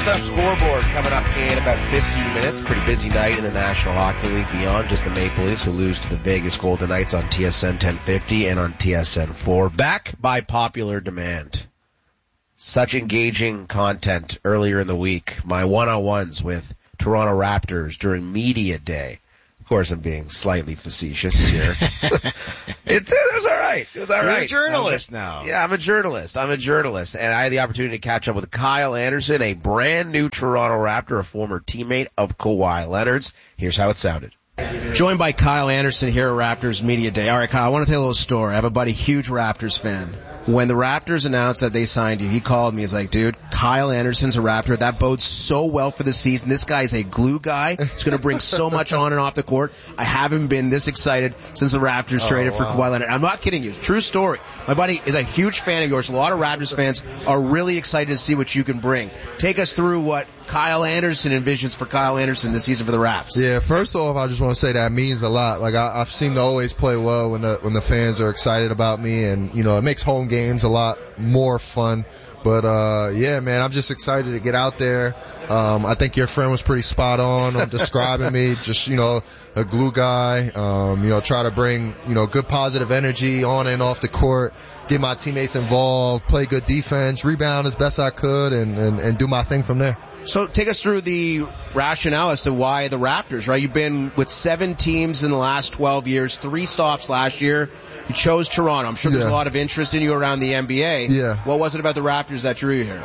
First up, scoreboard coming up in about 15 minutes. Pretty busy night in the National Hockey League beyond just the Maple Leafs, who lose to the Vegas Golden Knights on TSN 1050 and on TSN 4. Back by popular demand. Such engaging content earlier in the week. My one-on-ones with Toronto Raptors during Media Day. Of course, I'm being slightly facetious here. It was all right. It was all right. You're a journalist now. Yeah, I'm a journalist. And I had the opportunity to catch up with Kyle Anderson, a brand new Toronto Raptor, a former teammate of Kawhi Leonard's. Here's how it sounded. Joined by Kyle Anderson here at Raptors Media Day. All right, Kyle, I want to tell you a little story. I have a buddy, huge Raptors fan. When the Raptors announced that they signed you, he called me. He's like, dude, Kyle Anderson's a Raptor. That bodes so well for the season. This guy's a glue guy. He's going to bring so much on and off the court. I haven't been this excited since the Raptors traded for Kawhi Leonard. I'm not kidding you. It's a true story. My buddy is a huge fan of yours. A lot of Raptors fans are really excited to see what you can bring. Take us through what Kyle Anderson envisions for Kyle Anderson this season for the Raps. Yeah, first off, I just want to say that means a lot. Like, I seem to always play well when the fans are excited about me, and, you know, it makes home games a lot more fun. But, yeah, man, I'm just excited to get out there. I think your friend was pretty spot on describing me. Just, you know, a glue guy, you know, try to bring, you know, good positive energy on and off the court, get my teammates involved, play good defense, rebound as best I could, and do my thing from there. So take us through the rationale as to why the Raptors, right? You've been with 7 teams in the last 12 years, 3 stops last year. You chose Toronto. I'm sure there's a lot of interest in you around the NBA. Yeah. What was it about the Raptors that drew you here?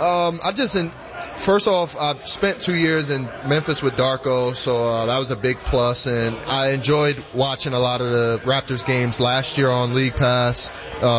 First off, I spent 2 years in Memphis with Darko, so that was a big plus, and I enjoyed watching a lot of the Raptors games last year on League Pass.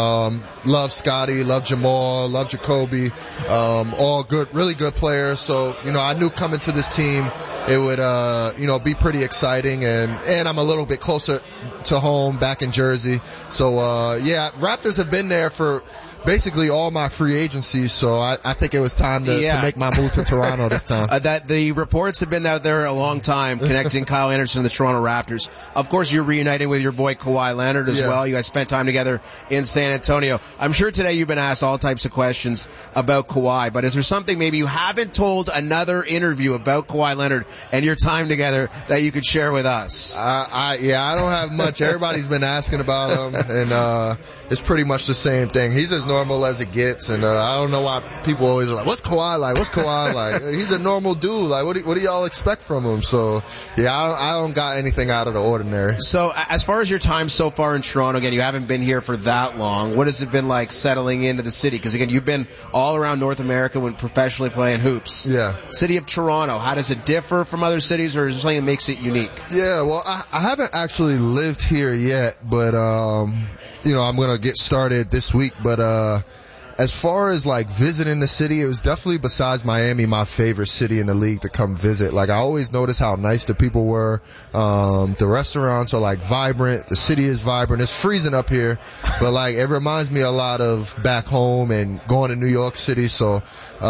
Love Scotty, love Jamal, love Jacoby, all good, really good players. So, you know, I knew coming to this team it would, you know, be pretty exciting, and I'm a little bit closer to home back in Jersey. So, yeah, Raptors have been there for basically all my free agencies, so I think it was time to make my move to Toronto this time. That the reports have been out there a long time connecting Kyle Anderson to the Toronto Raptors. Of course, you're reuniting with your boy Kawhi Leonard as well. You guys spent time together in San Antonio. I'm sure today you've been asked all types of questions about Kawhi, but is there something maybe you haven't told another interview about Kawhi Leonard and your time together that you could share with us? I don't have much. Everybody's been asking about him, and it's pretty much the same thing. He's as normal as it gets, and I don't know why people always are like, what's Kawhi like? What's Kawhi like? He's a normal dude. Like, what do y'all expect from him? So, yeah, I don't got anything out of the ordinary. So, as far as your time so far in Toronto, again, you haven't been here for that long. What has it been like settling into the city? Because, again, you've been all around North America when professionally playing hoops. Yeah. City of Toronto, how does it differ from other cities, or is there something that makes it unique? Yeah, well, I haven't actually lived here yet, but, you know, I'm going to get started this week, but as far as like visiting the city, it was definitely, besides Miami, my favorite city in the league to come visit. Like, I always noticed how nice the people were. The restaurants are like vibrant. The city is vibrant. It's freezing up here, but like it reminds me a lot of back home and going to New York City. So,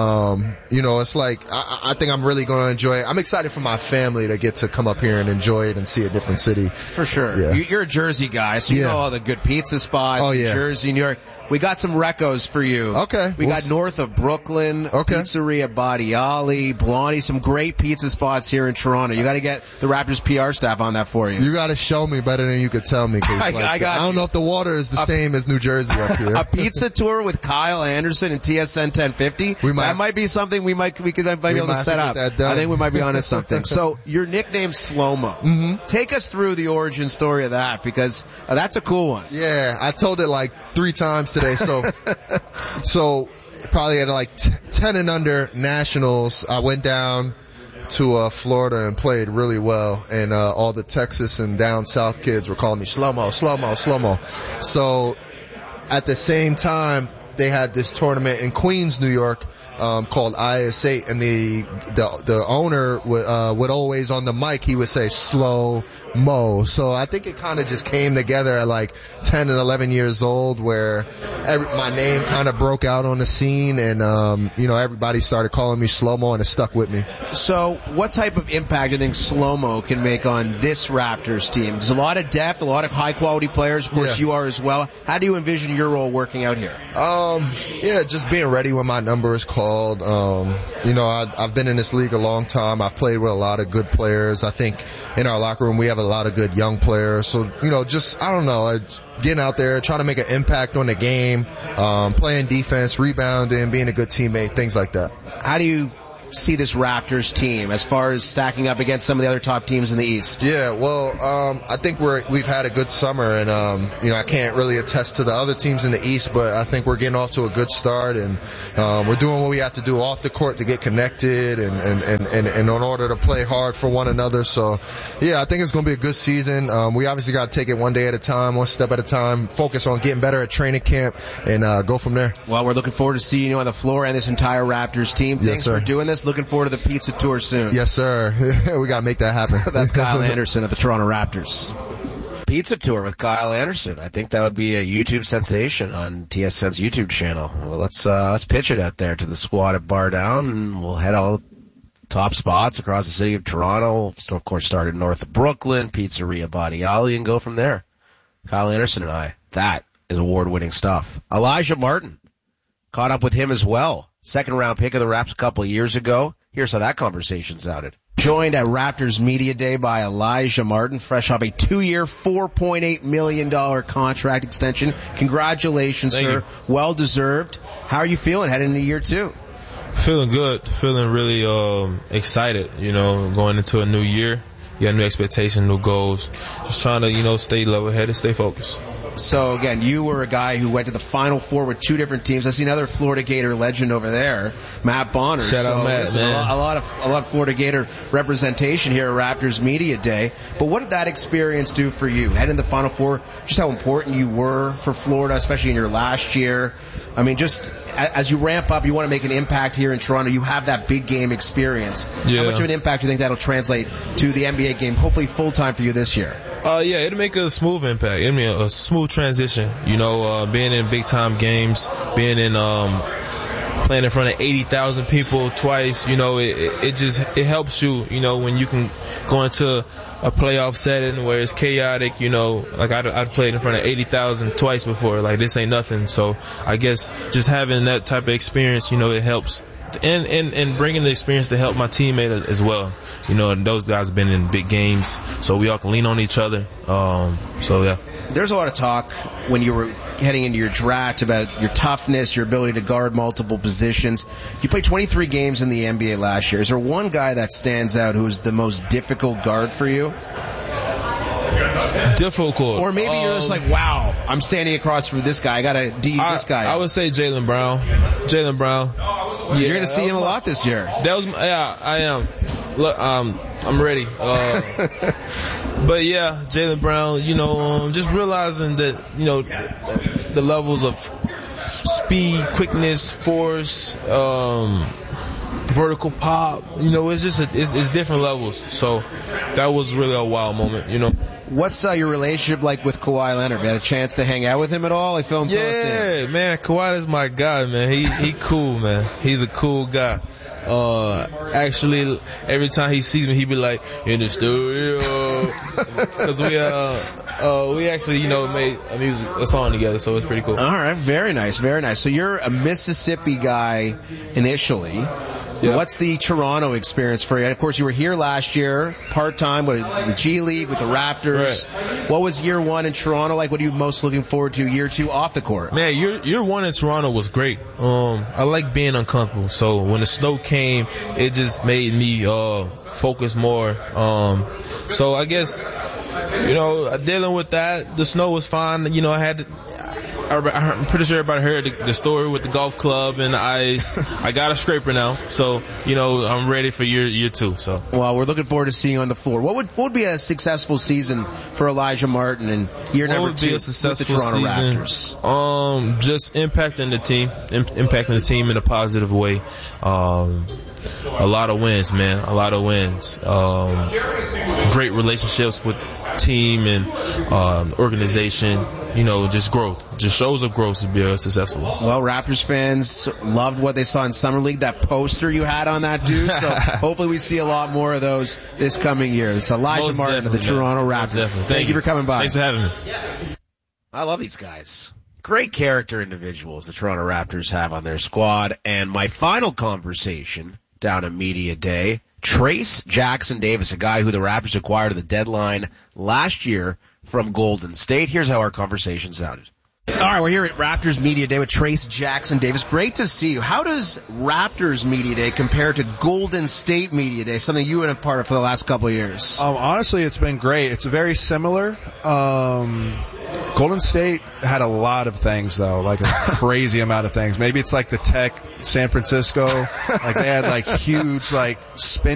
you know, it's like I think I'm really going to enjoy it. I'm excited for my family to get to come up here and enjoy it and see a different city. For sure. Yeah. You're a Jersey guy, so you know all the good pizza spots. Jersey, New York. We got some recos for you. Okay. We got north of Brooklyn, Pizzeria Badiali, Blondie, some great pizza spots here in Toronto. You got to get the Raptors PR staff on that for you. You got to show me better than you could tell me. I don't know if the water is the same as New Jersey up here. A pizza tour with Kyle Anderson and TSN 1050. That might be something we might be able to set up. I think we might be onto something. So your nickname's Slow-Mo. Mm-hmm. Take us through the origin story of that, because that's a cool one. Yeah, I told it like 3 times today. So probably at like 10 and under nationals, I went down to Florida and played really well, and all the Texas and down south kids were calling me Slow-Mo, Slow-Mo, Slow-Mo. So at the same time, they had this tournament in Queens, New York, called IS8, and the owner would always, on the mic, he would say Slow Mo. So I think it kind of just came together at like 10 and 11 years old, where my name kind of broke out on the scene, and you know, everybody started calling me Slow Mo, and it stuck with me. So what type of impact do you think Slow Mo can make on this Raptors team? There's a lot of depth, a lot of high quality players. Of course, you are as well. How do you envision your role working out here? Yeah, just being ready when my number is called. I've been in this league a long time. I've played with a lot of good players. I think in our locker room we have a lot of good young players. So, getting out there, trying to make an impact on the game, playing defense, rebounding, being a good teammate, things like that. How do you see this Raptors team as far as stacking up against some of the other top teams in the East? Yeah, well, I think we've had a good summer, and I can't really attest to the other teams in the East, but I think we're getting off to a good start, and we're doing what we have to do off the court to get connected and in order to play hard for one another. So, yeah, I think it's going to be a good season. We obviously got to take it one day at a time, one step at a time, focus on getting better at training camp, and go from there. Well, we're looking forward to seeing you on the floor and this entire Raptors team. Thanks for doing this. Looking forward to the pizza tour soon. Yes, sir. We got to make that happen. That's Kyle Anderson of the Toronto Raptors. Pizza tour with Kyle Anderson. I think that would be a YouTube sensation on TSN's YouTube channel. Well, let's pitch it out there to the squad at Bar Down, and we'll head all top spots across the city of Toronto. Of course, started north of Brooklyn, Pizzeria Badiali, and go from there. Kyle Anderson and I. That is award-winning stuff. Elijah Martin. Caught up with him as well. Second-round pick of the Raps a couple of years ago. Here's how that conversation sounded. Joined at Raptors Media Day by Elijah Martin, fresh off a 2-year, $4.8 million contract extension. Congratulations, sir. Well deserved. How are you feeling heading into year 2? Feeling good. Feeling really excited, going into a new year. You got new expectations, new goals. Just trying to, stay level-headed, stay focused. So, again, you were a guy who went to the Final Four with 2 different teams. I see another Florida Gator legend over there, Matt Bonner. Shout out Matt, man. A lot of Florida Gator representation here at Raptors Media Day. But what did that experience do for you? Heading to the Final Four, just how important you were for Florida, especially in your last year. I mean, just as you ramp up, you want to make an impact here in Toronto. You have that big game experience. Yeah. How much of an impact do you think that'll translate to the NBA game, hopefully full-time for you this year? Yeah, it'll make a smooth impact. It'll be a smooth transition. Being in big-time games, being in playing in front of 80,000 people twice, it helps you, when you can go into a playoff setting where it's chaotic, like I'd played in front of 80,000 twice before. Like, this ain't nothing. So I guess just having that type of experience, it helps. And bringing the experience to help my teammate as well. Those guys have been in big games, so we all can lean on each other. Yeah. There's a lot of talk when you were heading into your draft about your toughness, your ability to guard multiple positions. You played 23 games in the NBA last year. Is there one guy that stands out who is the most difficult guard for you? Difficult. Or maybe you're just like, wow, I'm standing across from this guy. I got to this guy. I would say Jaylen Brown. You're going to see him a lot this year. I am. Look, I'm ready. But yeah, Jaylen Brown, just realizing that, the levels of speed, quickness, force, vertical pop, it's just, it's different levels. So that was really a wild moment, What's your relationship like with Kawhi Leonard? You had a chance to hang out with him at all? I feel him close in. Yeah, man, Kawhi is my guy, man. He cool, man. He's a cool guy. Actually, every time he sees me, he be like, in the studio. Cause we actually, made a song together, so it's pretty cool. All right, very nice, very nice. So you're a Mississippi guy initially. Yep. What's the Toronto experience for you? And of course, you were here last year, part-time with the G League, with the Raptors. Right. What was year 1 in Toronto like? What are you most looking forward to year 2 off the court? Man, year 1 in Toronto was great. I like being uncomfortable. So when the snow came, it just made me focus more. So I guess, dealing with that, the snow was fine. I'm pretty sure everybody heard the story with the golf club and the ice. I got a scraper now, so I'm ready for year 2. So, well, we're looking forward to seeing you on the floor. What would be a successful season for Elijah Martin in year number 2 with the Toronto Raptors? Just impacting the team in a positive way. A lot of wins, man. A lot of wins. Great relationships with team and organization. Just growth. Just shows of growth to be successful. Well, Raptors fans loved what they saw in Summer League, that poster you had on that dude. So hopefully we see a lot more of those this coming year. It's Elijah Martin of the Toronto Raptors. Thank you for coming by. Thanks for having me. I love these guys. Great character individuals the Toronto Raptors have on their squad. And my final conversation down at Media Day, Trayce Jackson-Davis, a guy who the Raptors acquired at the deadline last year from Golden State. Here's how our conversation sounded. All right, we're here at Raptors Media Day with Trayce Jackson-Davis. Great to see you. How does Raptors Media Day compare to Golden State Media Day, something you have been a part of for the last couple of years? Honestly, it's been great. It's very similar. Golden State had a lot of things, though, like a crazy amount of things. Maybe it's like the Tech San Francisco. Like they had like huge like spin